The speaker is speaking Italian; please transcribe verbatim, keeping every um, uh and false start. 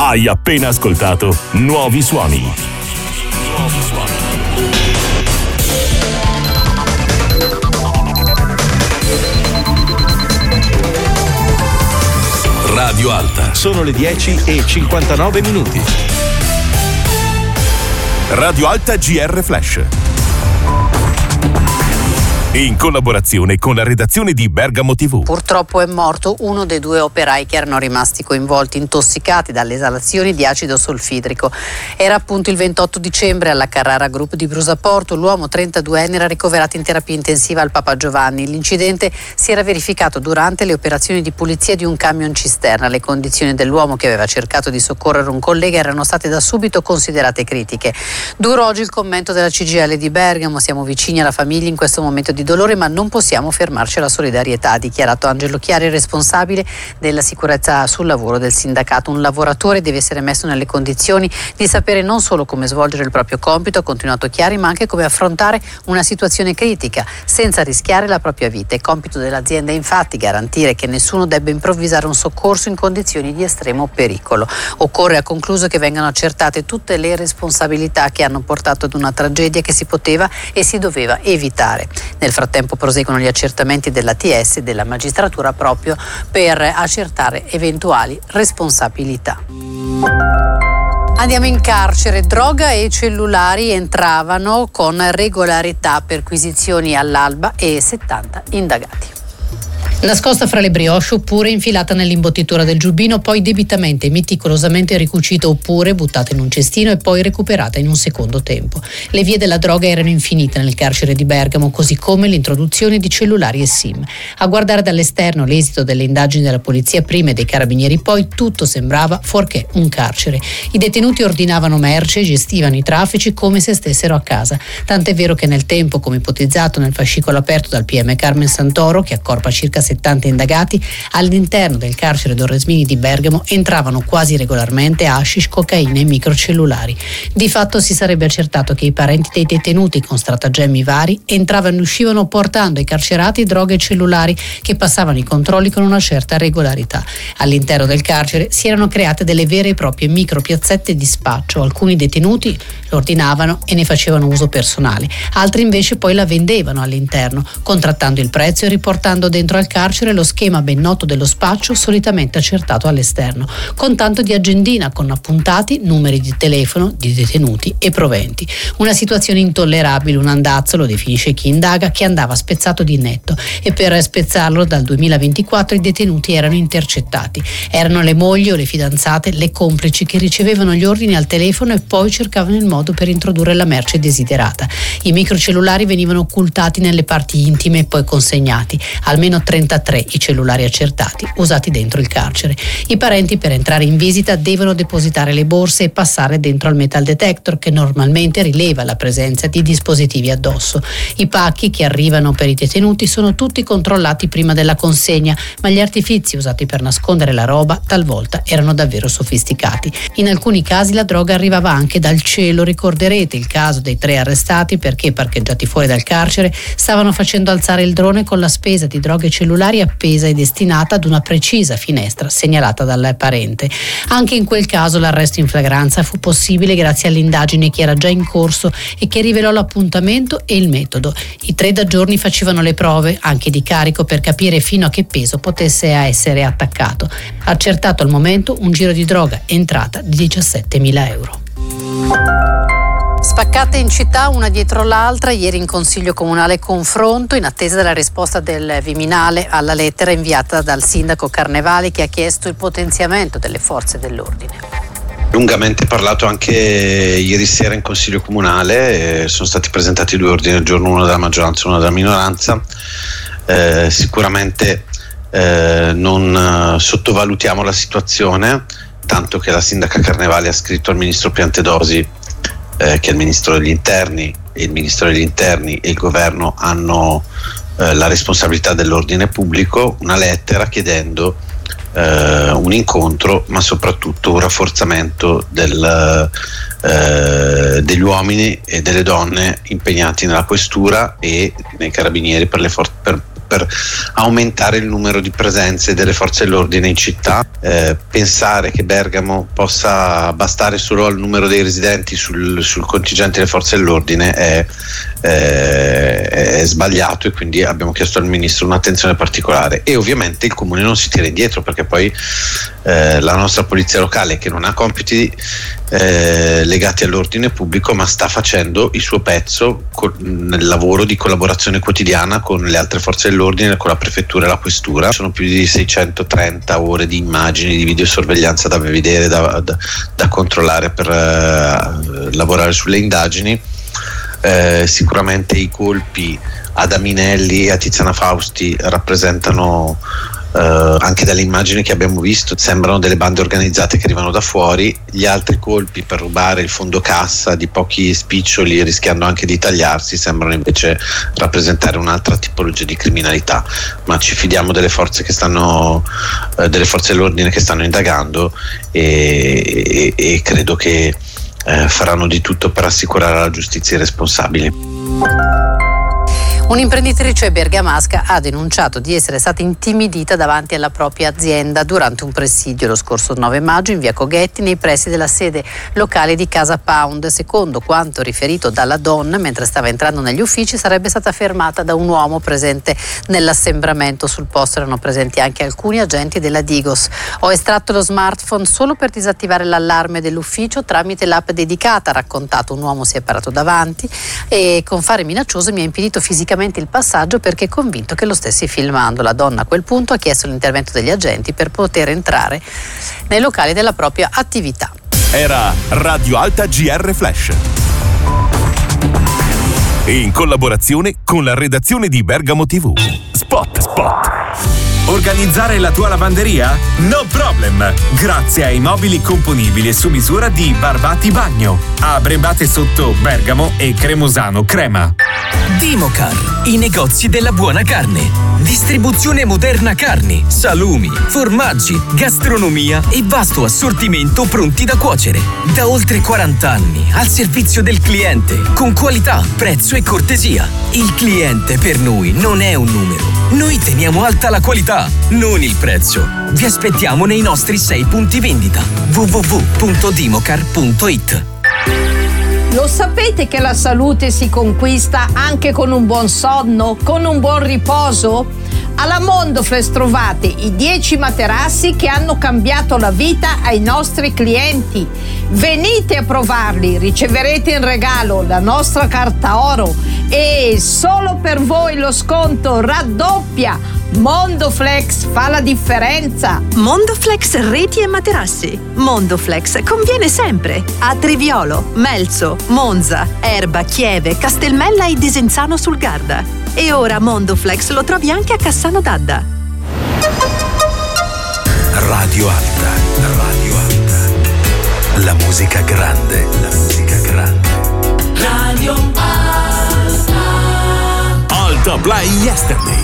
Hai appena ascoltato Nuovi Suoni. Nuovi Suoni. Radio Alta. Sono le dieci e cinquantanove minuti. Radio Alta G R Flash. In collaborazione con la redazione di Bergamo tivù. Purtroppo è morto uno dei due operai che erano rimasti coinvolti, intossicati dalle esalazioni di acido solfidrico. Era appunto il ventotto dicembre alla Carrara Group di Brusaporto. L'uomo trentaduenne era ricoverato in terapia intensiva al Papa Giovanni. L'incidente si era verificato durante le operazioni di pulizia di un camion cisterna. Le condizioni dell'uomo, che aveva cercato di soccorrere un collega, erano state da subito considerate critiche. Duro oggi il commento della C G I L di Bergamo. Siamo vicini alla famiglia in questo momento di dolore, ma non possiamo fermarci alla solidarietà, ha dichiarato Angelo Chiari, responsabile della sicurezza sul lavoro del sindacato. Un lavoratore deve essere messo nelle condizioni di sapere non solo come svolgere il proprio compito, ha continuato Chiari, ma anche come affrontare una situazione critica senza rischiare la propria vita. È compito dell'azienda infatti garantire che nessuno debba improvvisare un soccorso in condizioni di estremo pericolo. Occorre, ha concluso, che vengano accertate tutte le responsabilità che hanno portato ad una tragedia che si poteva e si doveva evitare. Nel frattempo proseguono gli accertamenti dell'A T S e della magistratura proprio per accertare eventuali responsabilità. Andiamo in carcere. Droga e cellulari entravano con regolarità, perquisizioni all'alba e settanta indagati. Nascosta fra le brioche oppure infilata nell'imbottitura del giubbino, poi debitamente e meticolosamente ricucita oppure buttata in un cestino e poi recuperata in un secondo tempo. Le vie della droga erano infinite nel carcere di Bergamo, così come l'introduzione di cellulari e SIM. A guardare dall'esterno l'esito delle indagini della polizia prima e dei carabinieri poi, tutto sembrava fuorché un carcere. I detenuti ordinavano merce e gestivano i traffici come se stessero a casa. Tant'è vero che nel tempo, come ipotizzato nel fascicolo aperto dal P M Carmen Santoro, che accorpa circa settanta indagati, all'interno del carcere Dorresmini di Bergamo entravano quasi regolarmente hashish, cocaina e microcellulari. Di fatto si sarebbe accertato che i parenti dei detenuti con stratagemmi vari entravano e uscivano portando ai carcerati droghe e cellulari che passavano i controlli con una certa regolarità. All'interno del carcere si erano create delle vere e proprie micropiazzette di spaccio. Alcuni detenuti lo ordinavano e ne facevano uso personale, altri invece poi la vendevano all'interno, contrattando il prezzo e riportando dentro al carcere lo schema ben noto dello spaccio, solitamente accertato all'esterno, con tanto di agendina con appuntati numeri di telefono di detenuti e proventi. Una situazione intollerabile, un andazzo, lo definisce chi indaga, che andava spezzato di netto, e per spezzarlo dal duemilaventiquattro i detenuti erano intercettati. Erano le mogli o le fidanzate, le complici, che ricevevano gli ordini al telefono e poi cercavano il modo per introdurre la merce desiderata. I microcellulari venivano occultati nelle parti intime e poi consegnati. Almeno trentatré i cellulari accertati usati dentro il carcere. I parenti per entrare in visita devono depositare le borse e passare dentro al metal detector, che normalmente rileva la presenza di dispositivi addosso. I pacchi che arrivano per i detenuti sono tutti controllati prima della consegna, ma gli artifizi usati per nascondere la roba talvolta erano davvero sofisticati. In alcuni casi la droga arrivava anche dal cielo. Ricorderete il caso dei tre arrestati perché, parcheggiati fuori dal carcere, stavano facendo alzare il drone con la spesa di droga e cellulari appesa e destinata ad una precisa finestra segnalata dal parente. Anche in quel caso l'arresto in flagranza fu possibile grazie all'indagine che era già in corso e che rivelò l'appuntamento e il metodo. I tre da giorni facevano le prove, anche di carico, per capire fino a che peso potesse essere attaccato. Accertato al momento un giro di droga entrata di diciassettemila euro. Spaccate in città una dietro l'altra, ieri in Consiglio Comunale confronto in attesa della risposta del Viminale alla lettera inviata dal sindaco Carnevali, che ha chiesto il potenziamento delle forze dell'ordine. Lungamente parlato anche ieri sera in Consiglio Comunale, eh, sono stati presentati due ordini del giorno, uno della maggioranza e uno della minoranza. Eh, sicuramente eh, non sottovalutiamo la situazione, tanto che la sindaca Carnevali ha scritto al ministro Piantedosi Eh, che il Ministro degli Interni e il Ministro degli Interni e il Governo hanno eh, la responsabilità dell'ordine pubblico, una lettera chiedendo eh, un incontro, ma soprattutto un rafforzamento del, eh, degli uomini e delle donne impegnati nella questura e nei carabinieri per, le for- per, per aumentare il numero di presenze delle forze dell'ordine in città. Eh, pensare che Bergamo possa bastare solo al numero dei residenti sul, sul contingente delle forze dell'ordine è, eh, è sbagliato, e quindi abbiamo chiesto al ministro un'attenzione particolare. E ovviamente il comune non si tira indietro, perché poi eh, la nostra polizia locale, che non ha compiti eh, legati all'ordine pubblico, ma sta facendo il suo pezzo co- nel lavoro di collaborazione quotidiana con le altre forze dell'ordine, con la prefettura e la questura. Sono più di seicentotrenta ore di immagini, di videosorveglianza da vedere, da, da, da controllare per uh, lavorare sulle indagini. Eh, sicuramente i colpi ad Aminelli e a Tiziana Fausti rappresentano, Uh, anche dalle immagini che abbiamo visto, sembrano delle bande organizzate che arrivano da fuori. Gli altri colpi per rubare il fondo cassa di pochi spiccioli, rischiando anche di tagliarsi, sembrano invece rappresentare un'altra tipologia di criminalità. Ma ci fidiamo delle forze che stanno uh, delle forze dell'ordine che stanno indagando, e, e, e credo che uh, faranno di tutto per assicurare alla giustizia i responsabili. Un'imprenditrice bergamasca ha denunciato di essere stata intimidita davanti alla propria azienda durante un presidio lo scorso nove maggio in via Coghetti, nei pressi della sede locale di Casa Pound. Secondo quanto riferito dalla donna, mentre stava entrando negli uffici sarebbe stata fermata da un uomo presente nell'assembramento. Sul posto erano presenti anche alcuni agenti della Digos. Ho estratto lo smartphone solo per disattivare l'allarme dell'ufficio tramite l'app dedicata, ha raccontato. Un uomo si è parato davanti e con fare minaccioso mi ha impedito fisicamente il passaggio perché è convinto che lo stessi filmando. La donna a quel punto ha chiesto l'intervento degli agenti per poter entrare nei locali della propria attività. Era Radio Alta G R Flash, in collaborazione con la redazione di Bergamo tivù. Spot, spot. Organizzare la tua lavanderia? No problem! Grazie ai mobili componibili e su misura di Barbati Bagno, a Brembate Sotto Bergamo e Cremosano Crema. Dimocar, i negozi della buona carne. Distribuzione moderna carni, salumi, formaggi, gastronomia e vasto assortimento pronti da cuocere. Da oltre quaranta anni al servizio del cliente, con qualità, prezzo e cortesia. Il cliente per noi non è un numero. Noi teniamo alta la qualità, non il prezzo. Vi aspettiamo nei nostri sei punti vendita. w w w punto dimocar punto i t. Lo sapete che la salute si conquista anche con un buon sonno, con un buon riposo? Alla Mondoflex trovate i dieci materassi che hanno cambiato la vita ai nostri clienti. Venite a provarli, riceverete in regalo la nostra carta oro e solo per voi lo sconto raddoppia. Mondoflex fa la differenza. Mondoflex reti e materassi. Mondoflex conviene sempre a Triviolo, Melzo, Monza, Erba, Chieve, Castelmella e Desenzano sul Garda. E ora Mondoflex lo trovi anche a Cassano d'Adda. Radio Alta, Radio Alta. La musica grande, la musica grande. Radio Alta. Alta Play Yesterday.